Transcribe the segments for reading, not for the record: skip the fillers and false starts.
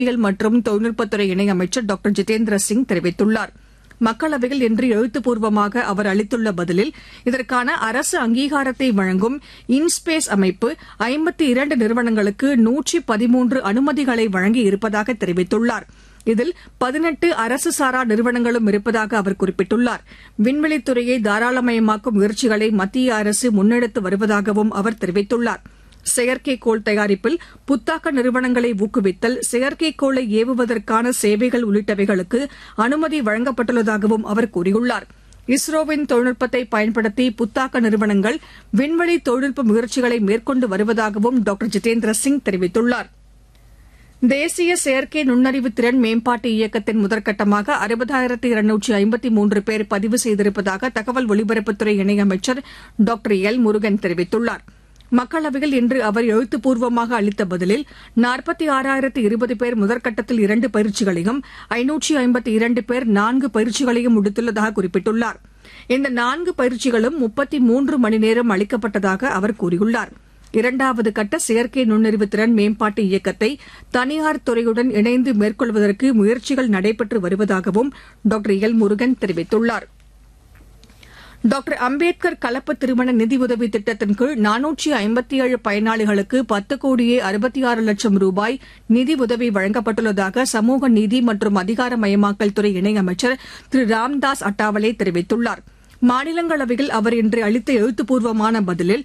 அறிவியல் மற்றும் தொழில்நுட்பத்துறை இணையமைச்சர் டாக்டர் ஜிதேந்திர சிங் தெரிவித்துள்ளார். மக்களவையில் இன்று எழுத்துப்பூர்வமாக அவர் அளித்துள்ள பதிலில் இதற்கான அரசு அங்கீகாரத்தை வழங்கும் இன்ஸ்பேஸ் அமைப்பு 52 நிறுவனங்களுக்கு 113 அனுமதிகளை வழங்கி இருப்பதாக தெரிவித்துள்ளார். இதில் 18 அரசு சாரா நிறுவனங்களும் இருப்பதாக அவர் குறிப்பிட்டுள்ளார். விண்வெளித்துறையை தாராளமயமாக்கும் முயற்சிகளை மத்திய அரசு முன்னெடுத்து வருவதாகவும் அவர் தெரிவித்துள்ளார். செயற்கைக்கோள் தயாரிப்பில் புத்தாக்க நிறுவனங்களை ஊக்குவித்தல், செயற்கைக்கோளை ஏவுவதற்கான சேவைகள் உள்ளிட்டவைகளுக்கு அனுமதி வழங்கப்பட்டுள்ளதாகவும் அவர் கூறியுள்ளார். இஸ்ரோவின் தொழில்நுட்பத்தை பயன்படுத்தி புத்தாக்க நிறுவனங்கள் விண்வெளி தொழில்நுட்ப முயற்சிகளை மேற்கொண்டு வருவதாகவும் டாக்டர் ஜிதேந்திர சிங் தெரிவித்துள்ளார். தேசிய செயற்கை நுண்ணறிவு திறன் மேம்பாட்டு இயக்கத்தின் முதற்கட்டமாக 60,253 பேர் பதிவு செய்திருப்பதாக தகவல் ஒலிபரப்புத்துறை இணையமைச்சர் டாக்டர் எல் முருகன் தெரிவித்துள்ளார். மக்களவையில் இன்று அவர் எழுத்துப்பூர்வமாக அளித்த பதிலில் 46,020 பேர் முதற்கட்டத்தில் 2 பயிற்சிகளையும் 552 பேர் 4 பயிற்சிகளையும் முடித்துள்ளதாக குறிப்பிட்டுள்ளார். இந்த 4 பயிற்சிகளும் 33 மணி நேரம் அளிக்கப்பட்டதாக அவர் கூறியுள்ளார். இரண்டாவது கட்ட செயற்கை நுண்ணறிவு திறன் மேம்பாட்டு இயக்கத்தை தனியார் துறையுடன் இணைந்து மேற்கொள்வதற்கு முயற்சிகள் நடைபெற்று வருவதாகவும் டாக்டர் எல் முருகன் தெரிவித்துள்ளார். டாக்டர் அம்பேத்கர் கலப்பு திருமண நிதியுதவி திட்டத்தின் கீழ் 457 பயனாளிகளுக்கு 10 கோடியே 66 லட்சம் ரூபாய் நிதி உதவி வழங்கப்பட்டுள்ளதாக சமூக நீதி மற்றும் அதிகாரமயமாக்கல் துறை இணையமைச்சர் திரு ராம்தாஸ் அட்டாவலே தெரிவித்துள்ளார். மாநிலங்களவையில் அவர் இன்று அளித்த எழுத்துப்பூர்வமான பதிலில்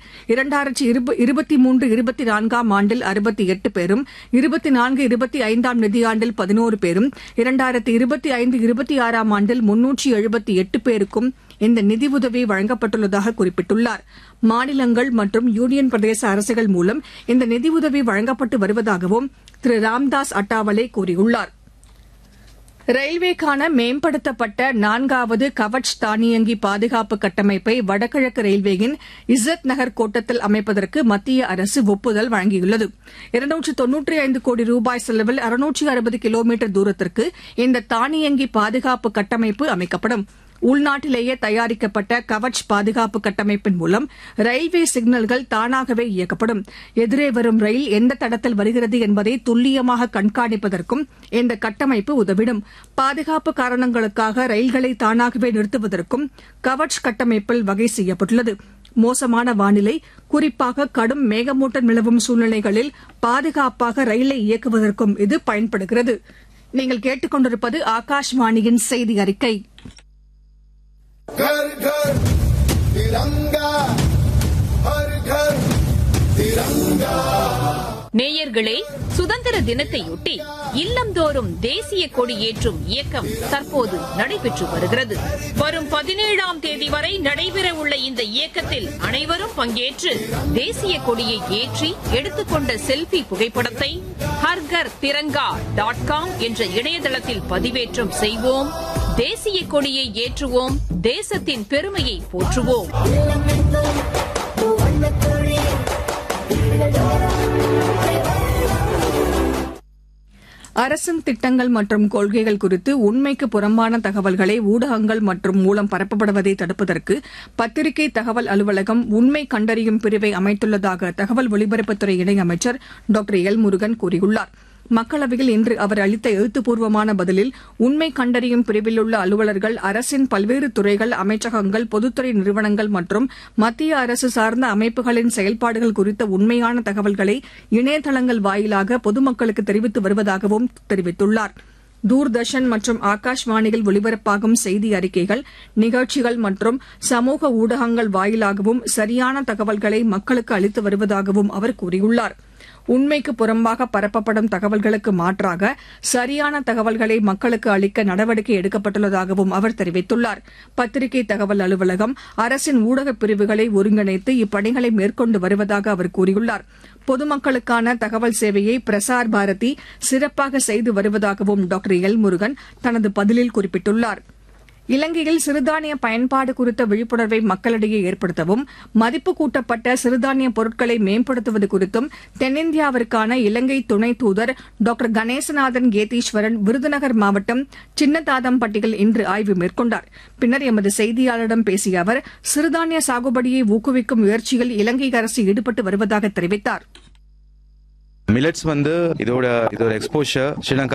2023-24 ஆண்டில் 68 பேரும், 24-25 நிதியாண்டில் 11 பேரும், 2025-26 ஆண்டில் 378 பேருக்கும் இந்த நிதியுதவி வழங்கப்பட்டுள்ளதாக குறிப்பிட்டுள்ளார். மாநிலங்கள் மற்றும் யூனியன் பிரதேச அரசுகள் மூலம் இந்த நிதியுதவி வழங்கப்பட்டு வருவதாகவும் திரு ராம்தாஸ் அட்டாவலே கூறியுள்ளார். ரயில்வேக்கான மேம்படுத்தப்பட்ட 4வது கவச் தானியங்கி பாதுகாப்பு கட்டமைப்பை வடகிழக்கு ரயில்வேயின் இசத் நகர் கோட்டத்தில் அமைப்பதற்கு மத்திய அரசு ஒப்புதல் வழங்கியுள்ளது. 295 கோடி ரூபாய் செலவில் 660 கிலோமீட்டர் தூரத்திற்கு இந்த தானியங்கி பாதுகாப்பு கட்டமைப்பு அமைக்கப்படும். உள்நாட்டிலேயே தயாரிக்கப்பட்ட கவச் பாதுகாப்பு கட்டமைப்பின் மூலம் ரயில்வே சிக்னல்கள் தானாகவே இயக்கப்படும். எதிரே வரும் ரயில் எந்த தடத்தில் வருகிறது என்பதை துல்லியமாக கண்காணிப்பதற்கும் இந்த கட்டமைப்பு உதவிடும். பாதுகாப்பு காரணங்களுக்காக ரயில்களை தானாகவே நிறுத்துவதற்கும் கவச் கட்டமைப்பில் வகை செய்யப்பட்டுள்ளது. மோசமான வானிலை, குறிப்பாக கடும் மேகமூட்டம் நிலவும் சூழ்நிலைகளில் பாதுகாப்பாக ரயிலை இயக்குவதற்கும் இது பயன்படுகிறது. நீங்கள் கேட்டுக் கொண்டிருப்பது ஆகாஷ்வாணியின் செய்தி அறிக்கை. घर घर तिरंगा, हर घर तिरंगा. நேயர்களே, சுதந்திர தினத்தையொட்டி இல்லந்தோறும் தேசிய கொடி ஏற்றும் இயக்கம் தற்போது நடைபெற்று வருகிறது. வரும் 17ஆம் தேதி வரை நடைபெறவுள்ள இந்த இயக்கத்தில் அனைவரும் பங்கேற்று தேசிய கொடியை ஏற்றி எடுத்துக்கொண்ட செல்ஃபி புகைப்படத்தை harghar-tiranga.com என்ற இணையதளத்தில் பதிவேற்றம் செய்வோம். தேசிய கொடியை ஏற்றுவோம். தேசத்தின் பெருமையை போற்றுவோம். அரசின் திட்டங்கள் மற்றும் கொள்கைகள் குறித்து உண்மைக்கு புறம்பான தகவல்களை ஊடகங்கள் மற்றும் மூலம் பரப்பப்படுவதை தடுப்பதற்கு பத்திரிகை தகவல் அலுவலகம் உண்மை கண்டறியும் பிரிவை அமைத்துள்ளதாக தகவல் ஒலிபரப்புத்துறை இணையமைச்சர் டாக்டர் எல் முருகன் கூறியுள்ளார். மக்களவையில் இன்று அவர் அளித்த எழுத்துப்பூர்வமான பதிலில் உண்மை கண்டறியும் பிரிவில் உள்ள அலுவலர்கள் அரசின் பல்வேறு துறைகள், அமைச்சகங்கள், பொதுத்துறை நிறுவனங்கள் மற்றும் மத்திய அரசு சார்ந்த அமைப்புகளின் செயல்பாடுகள் குறித்த உண்மையான தகவல்களை இணையதளங்கள் வாயிலாக பொதுமக்களுக்கு தெரிவித்து வருவதாகவும் தெரிவித்துள்ளார். தூர்தர்ஷன் மற்றும் ஆகாஷ்வாணியில் ஒலிபரப்பாகும் செய்தி அறிக்கைகள், நிகழ்ச்சிகள் மற்றும் சமூக ஊடகங்கள் வாயிலாகவும் சரியான தகவல்களை மக்களுக்கு அளித்து வருவதாகவும் அவர் கூறியுள்ளார். உண்மைக்கு புறம்பாக பரப்பப்படும் தகவல்களுக்கு மாற்றாக சரியான தகவல்களை மக்களுக்கு அளிக்க நடவடிக்கை எடுக்கப்பட்டுள்ளதாகவும் அவர் தெரிவித்துள்ளார். பத்திரிகை தகவல் அலுவலகம் அரசின் ஊடகப் பிரிவுகளை ஒருங்கிணைத்து இப்பணிகளை மேற்கொண்டு வருவதாக அவர் கூறியுள்ளார். பொதுமக்களுக்கான தகவல் சேவையை பிரசார் பாரதி சிறப்பாக செய்து வருவதாகவும் டாக்டர் எல் முருகன் தனது பதிலில் குறிப்பிட்டுள்ளார். இலங்கையில் சிறுதானிய பயன்பாடு குறித்த விழிப்புணர்வை மக்களிடையே ஏற்படுத்தவும், மதிப்பு கூட்டப்பட்ட சிறுதானிய பொருட்களை மேம்படுத்துவது குறித்தும் தென்னிந்தியாவிற்கான இலங்கை துணை தூதர் டாக்டர் கணேசநாதன் கேதீஸ்வரன் விருதுநகர் மாவட்டம் சின்னதாதம்பட்டியில் இன்று ஆய்வு மேற்கொண்டார். பின்னர் எமது செய்தியாளரிடம் பேசிய அவர், சிறுதானிய சாகுபடியை ஊக்குவிக்கும் முயற்சியில் இலங்கை அரசு ஈடுபட்டு வருவதாக தெரிவித்தார். மில்லட்ஸ் இதோட எக்ஸ்போஷர் ஸ்ரீலங்கா